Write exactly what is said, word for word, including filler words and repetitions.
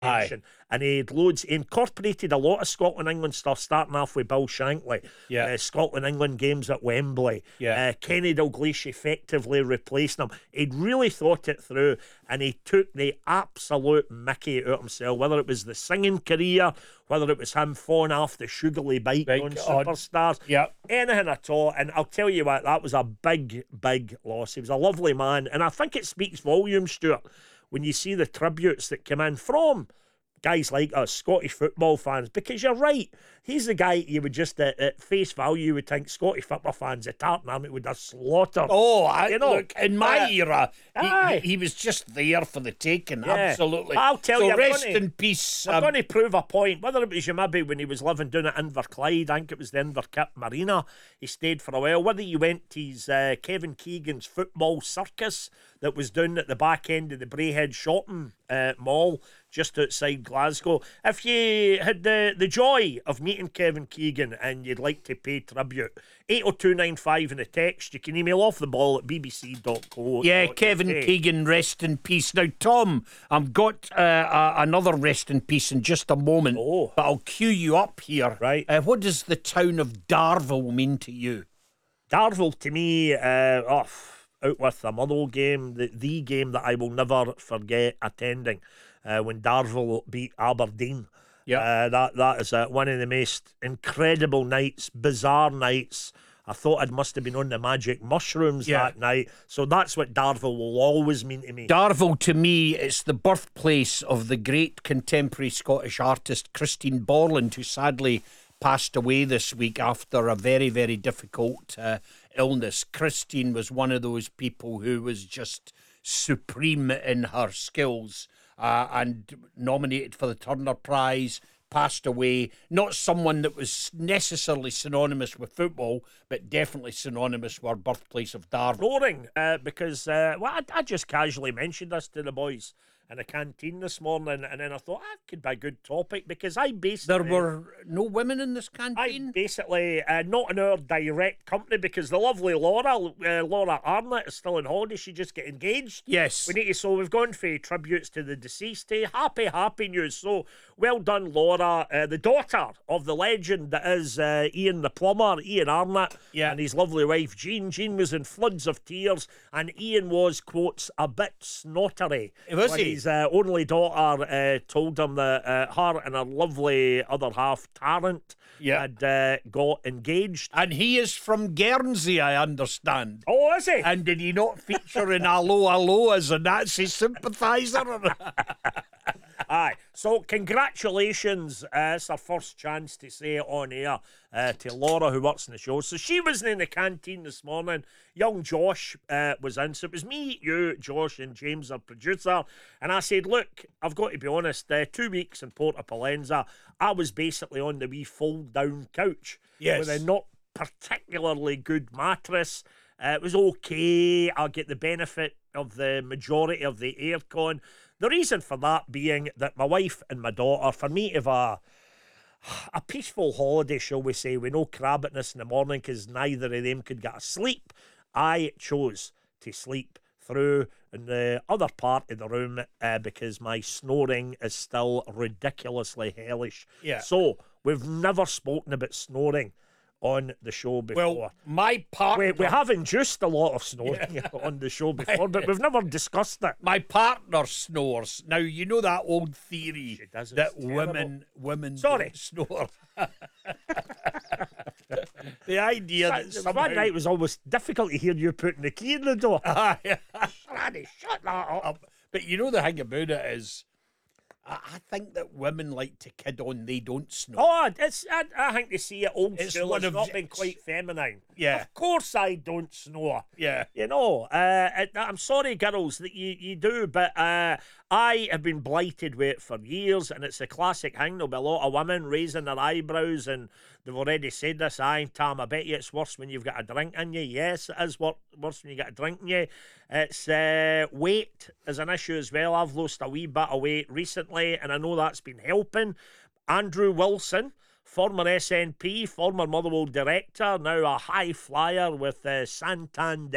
attention. And he had loads, he incorporated a lot of Scotland England stuff, starting off with Bill Shankly. Yeah. Uh, Scotland England games at Wembley. Yeah. Uh, Kenny Dalglish effectively replacing him. He'd really thought it through, and he took the absolute mickey out himself, whether it was the singing career, whether it was him falling off the sugary bike Big on on- Superstars, Yeah. anything at all. And I'll tell you what, that was a big, big loss. He was a lovely man, and I think it speaks volumes, Stuart, when you see the tributes that come in from guys like us, Scottish football fans, because you're right. He's the guy you would just, at, at face value, you would think Scottish football fans, the Tartan Army would have slaughtered. Oh, I, You know, look, in my uh, era, he, aye. he, he was just there for the taking, Yeah. absolutely. I'll tell so you, I'm rest gonna- in peace. I'm um, going to prove a point. Whether it was you maybe when he was living down at Inverclyde, I think it was the Inverkip Marina, he stayed for a while. Whether you went to his uh, Kevin Keegan's football circus that was down at the back end of the Brayhead shopping uh, mall just outside Glasgow. If you had the, the joy of meeting Kevin Keegan and you'd like to pay tribute, eight oh two nine five in the text. You can email off the ball at b b c dot co. Yeah, Kevin Keegan, rest in peace. Now, Tom, I've got uh, uh, another rest in peace in just a moment, Oh. but I'll cue you up here. Right. Uh, what does the town of Darvel mean to you? Darvel to me, uh, oh, out with the Motherwell game, the, the game that I will never forget attending uh, when Darvel beat Aberdeen. Yeah. Uh, that that is uh, one of the most incredible nights, bizarre nights. I thought I must have been on the magic mushrooms Yeah. that night. So that's what Darvel will always mean to me. Darvel, to me, it's the birthplace of the great contemporary Scottish artist Christine Borland, who sadly passed away this week after a very, very difficult uh, illness. Christine was one of those people who was just supreme in her skills uh, and nominated for the Turner Prize, passed away. Not someone that was necessarily synonymous with football, but definitely synonymous with our birthplace of Darvel. Roaring, uh, because uh, well, I, I just casually mentioned this to the boys in a canteen this morning, and then I thought that could be a good topic because I basically There were no women in this I canteen? basically uh, not in our direct company because the lovely Laura, uh, Laura Arnott, is still on holiday. She just got engaged. Yes. We need to, so we've gone for tributes to the deceased. Eh? Happy, happy news. So well done, Laura, uh, the daughter of the legend that is uh, Ian the plumber, Ian Arnott, Yeah. and his lovely wife Jean. Jean was in floods of tears, and Ian was, quotes, a bit snottery. Was when he? His uh, only daughter uh, told him that uh, her and her lovely other half, Tarrant, Yeah. had uh, got engaged. And he is from Guernsey, I understand. Oh, is he? And did he not feature in Allo Allo as a Nazi sympathiser? Aye. So, congratulations. Uh, it's our first chance to say it on air uh, to Laura, who works in the show. So, she wasn't in the canteen this morning. Young Josh uh, was in. So, it was me, you, Josh, and James, our producer. And I said, look, I've got to be honest, uh, two weeks in Porta Palenza, I was basically on the wee fold down couch. Yes. With a not particularly good mattress. Uh, it was okay. I'll get the benefit of the majority of the aircon. The reason for that being that my wife and my daughter, for me to have a, a peaceful holiday, shall we say, with no crabbiness in the morning because neither of them could get a sleep, I chose to sleep through in the other part of the room uh, because my snoring is still ridiculously hellish. Yeah. So, we've never spoken about snoring on the show before. Well, my partner... We, we have induced a lot of snoring on the show before, but we've never discussed it. My partner snores. Now, you know that old theory She does, it's that terrible. women women Sorry. don't snore. The idea that So somehow... one night it was almost difficult to hear you putting the key in the door. Aye. Randy, shut that up. up. But you know the thing about it is, I, I think that women like to kid on they don't snore. Oh, it's, I, I think to see it old It's school, one it's of not the- been quite feminine. Yeah. Of course I don't snore. Yeah. You know, uh, it, I'm sorry, girls, that you, you do, but uh, I have been blighted with it for years, and it's a classic thing. There'll be a lot of women raising their eyebrows, and they've already said this. Aye, Tam, I bet you it's worse when you've got a drink in you. Yes, it is wor- worse when you get a drink in you. It's uh, weight is an issue as well. I've lost a wee bit of weight recently, and I know that's been helping. Andrew Wilson, former S N P, former Motherwell director, now a high flyer with uh, Santander.